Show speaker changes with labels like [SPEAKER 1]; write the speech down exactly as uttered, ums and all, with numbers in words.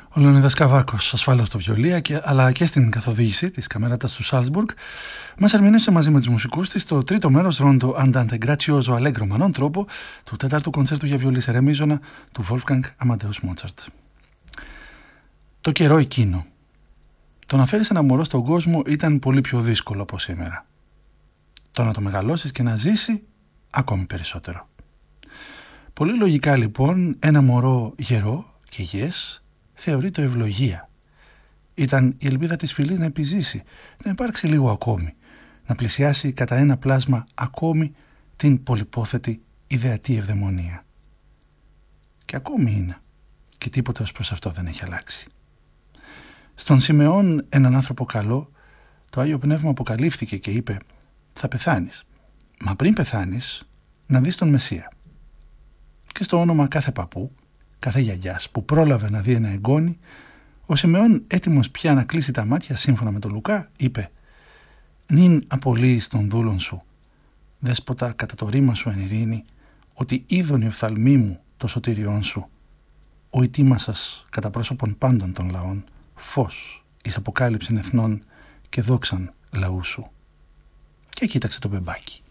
[SPEAKER 1] Ο Λεωνίδας Καβάκος, ασφάλως στο βιολί, αλλά και στην καθοδήγηση της καμέρατας του Σάλτσμπουργκ, μας ερμηνεύσε μαζί με τους μουσικούς της το τρίτο μέρος ρόντο Andante Grazioso Allegro με non troppo του τέταρτου κοντσέρτου για βιολί σε ρε μείζωνα του Wolfgang Amadeus Mozart. Το καιρό εκείνο. Το να φέρεις ένα μωρό στον κόσμο ήταν πολύ πιο δύσκολο από σήμερα. Το να το μεγαλώσεις και να ζήσει ακόμη περισσότερο. Πολύ λογικά λοιπόν ένα μωρό γερό και υγιές θεωρείται ευλογία. Ήταν η ελπίδα της φυλής να επιζήσει, να υπάρξει λίγο ακόμη, να πλησιάσει κατά ένα πλάσμα ακόμη την πολυπόθετη ιδεατή ευδαιμονία. Και ακόμη είναι, και τίποτα ως προς αυτό δεν έχει αλλάξει. Στον Σιμεών, έναν άνθρωπο καλό, το Άγιο Πνεύμα αποκαλύφθηκε και είπε «Θα πεθάνεις, μα πριν πεθάνεις να δεις τον Μεσσία». Και στο όνομα κάθε παππού, κάθε γιαγιάς που πρόλαβε να δει ένα εγγόνι, ο Σιμεών, έτοιμος πια να κλείσει τα μάτια σύμφωνα με τον Λουκά, είπε «Νυν απολύεις των δούλων σου, δέσποτα κατά το ρήμα σου εν ειρήνη, ότι είδον η οφθαλμή μου το σωτήριόν σου, ο ητήμασας κατά πρόσωπον πάντων των λαών, φως εις αποκάλυψην εθνών και δόξαν λαού σου». Και κοίταξε το μπεμπάκι.